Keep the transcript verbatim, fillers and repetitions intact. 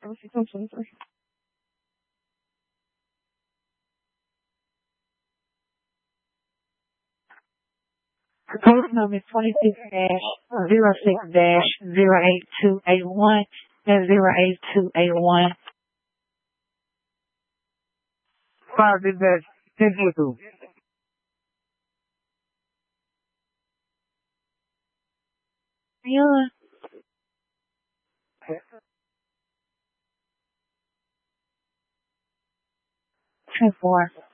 Code number twenty-six dash zero six dash zero eight two eight one and zero eight two eight one. Five dash ten two. Yeah. Ten four.